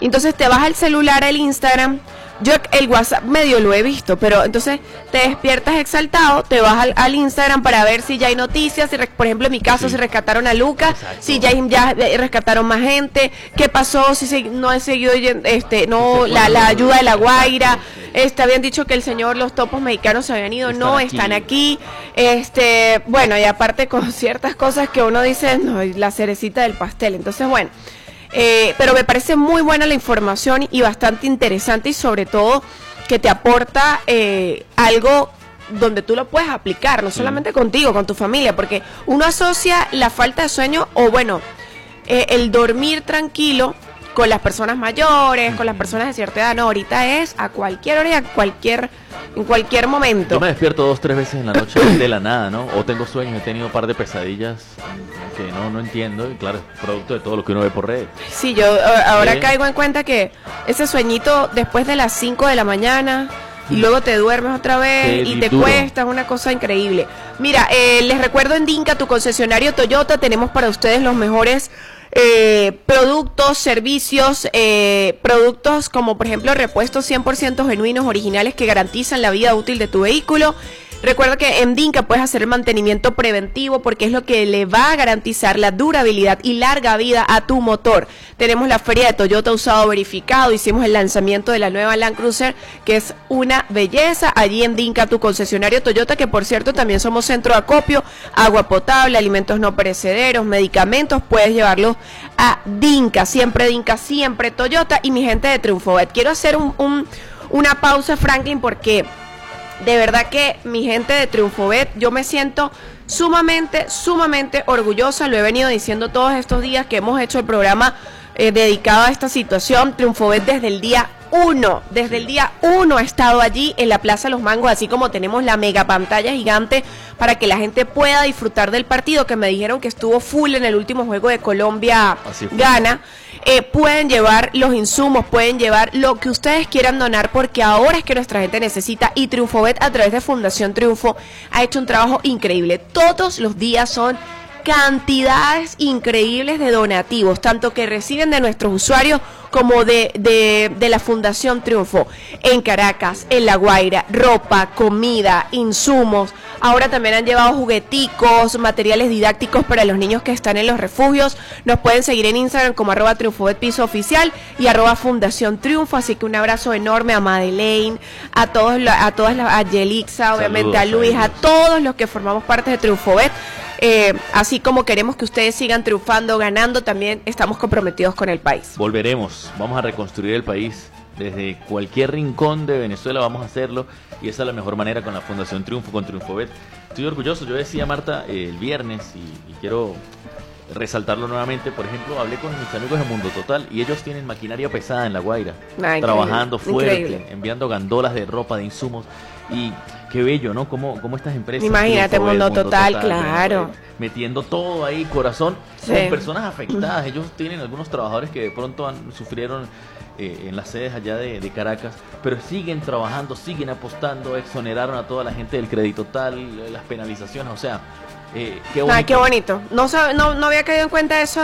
Entonces te vas al celular, al Instagram. Yo el WhatsApp medio lo he visto, pero entonces te despiertas exaltado, te vas al Instagram para ver si ya hay noticias, si por ejemplo en mi caso, si rescataron a Lucas, si ya rescataron más gente, qué pasó, si no he seguido la ayuda de La Guaira, habían dicho que el señor, los topos mexicanos se habían ido, están aquí, bueno, y aparte con ciertas cosas que uno dice, no, la cerecita del pastel, entonces bueno. Pero me parece muy buena la información y bastante interesante, y sobre todo que te aporta algo donde tú lo puedes aplicar, no solamente contigo, con tu familia, porque uno asocia la falta de sueño o bueno, el dormir tranquilo con las personas mayores, con las personas de cierta edad. No, ahorita es a cualquier hora y en cualquier momento. Yo me despierto 2-3 veces en la noche de la nada, ¿no? O tengo sueños, he tenido un par de pesadillas que no entiendo, y claro, es producto de todo lo que uno ve por redes. Sí, yo ahora caigo en cuenta que ese sueñito después de las 5 de la mañana y luego te duermes otra vez y te cuesta, es una cosa increíble. Mira, les recuerdo, en Dinka, tu concesionario Toyota, tenemos para ustedes los mejores productos, servicios, productos como por ejemplo repuestos 100% genuinos, originales, que garantizan la vida útil de tu vehículo. Recuerda que en Dinka puedes hacer el mantenimiento preventivo, porque es lo que le va a garantizar la durabilidad y larga vida a tu motor. Tenemos la feria de Toyota usado verificado, hicimos el lanzamiento de la nueva Land Cruiser, que es una belleza, allí en Dinka, tu concesionario Toyota, que por cierto también somos centro de acopio, agua potable, alimentos no perecederos, medicamentos, puedes llevarlos a Dinka, siempre Toyota. Y mi gente de TriunfoBet, quiero hacer una pausa, Franklin, porque de verdad que mi gente de TriunfoBet, yo me siento sumamente orgullosa. Lo he venido diciendo todos estos días que hemos hecho el programa dedicado a esta situación. TriunfoBet desde el día 1 ha estado allí en la Plaza Los Mangos, así como tenemos la mega pantalla gigante para que la gente pueda disfrutar del partido, que me dijeron que estuvo full en el último juego de Colombia-Ghana. Pueden llevar los insumos, pueden llevar lo que ustedes quieran donar, porque ahora es que nuestra gente necesita, y TriunfoBet, a través de Fundación Triunfo, ha hecho un trabajo increíble. Todos los días son cantidades increíbles de donativos, tanto que reciben de nuestros usuarios como de la Fundación Triunfo, en Caracas, en La Guaira, ropa, comida, insumos. Ahora también han llevado jugueticos, materiales didácticos para los niños que están en los refugios. Nos pueden seguir en Instagram como @TriunfoBetPisoOficial y @Fundación Triunfo. Así que un abrazo enorme a Madeleine, a Yelixa, obviamente, saludos, a Luis, a todos los que formamos parte de TriunfoBet. Así como queremos que ustedes sigan triunfando, ganando, también estamos comprometidos con el país. Volveremos, vamos a reconstruir el país. Desde cualquier rincón de Venezuela vamos a hacerlo, y esa es la mejor manera, con la Fundación Triunfo, con TriunfoBet. Estoy orgulloso. Yo decía, Marta, el viernes, y quiero resaltarlo nuevamente. Por ejemplo, hablé con mis amigos de Mundo Total, y ellos tienen maquinaria pesada en La Guaira, trabajando fuerte, enviando gandolas de ropa, de insumos. Y qué bello, ¿no? Como estas empresas. Imagínate, Mundo Total, claro. Metiendo todo ahí, corazón, con personas afectadas. Ellos tienen algunos trabajadores que de pronto sufrieron en las sedes allá de Caracas, pero siguen trabajando, siguen apostando. Exoneraron a toda la gente del Crédito Total, las penalizaciones, o sea, qué bonito. Qué bonito. No había caído en cuenta eso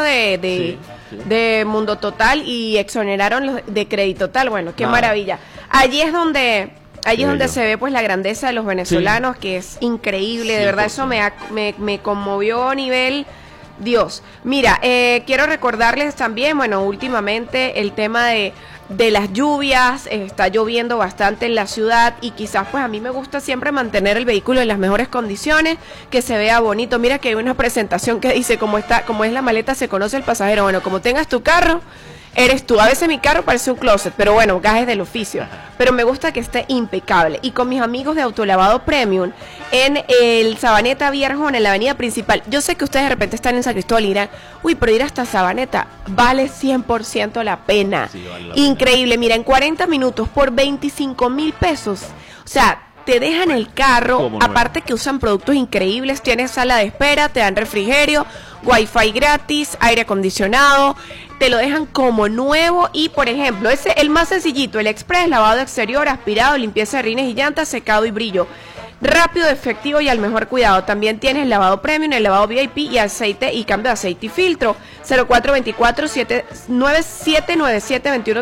de Mundo Total, y exoneraron los de Crédito Total. Bueno, qué maravilla. Allí es donde se ve pues la grandeza de los venezolanos, que es increíble, de verdad. Eso me conmovió a nivel Dios. Mira, quiero recordarles también, bueno, últimamente el tema de las lluvias, está lloviendo bastante en la ciudad, y quizás pues a mí me gusta siempre mantener el vehículo en las mejores condiciones, que se vea bonito. Mira que hay una presentación que dice, como es la maleta se conoce el pasajero. Bueno, como tengas tu carro, eres tú. A veces mi carro parece un closet, pero bueno, gajes del oficio. Pero me gusta que esté impecable. Y con mis amigos de Autolavado Premium, en el Sabaneta Viejo, en la avenida principal. Yo sé que ustedes de repente están en San Cristóbal y dirán, uy, pero ir hasta Sabaneta vale 100% la pena. Sí, vale la increíble. Mira, en 40 minutos por 25,000 pesos. O sea, te dejan el carro, aparte que usan productos increíbles, tienes sala de espera, te dan refrigerio, wifi gratis, aire acondicionado, te lo dejan como nuevo. Y por ejemplo, el más sencillito, el Express, lavado exterior, aspirado, limpieza de rines y llantas, secado y brillo. Rápido, efectivo y al mejor cuidado. También tienes el lavado premium, el lavado VIP y aceite y cambio de aceite y filtro. 0424-9797-21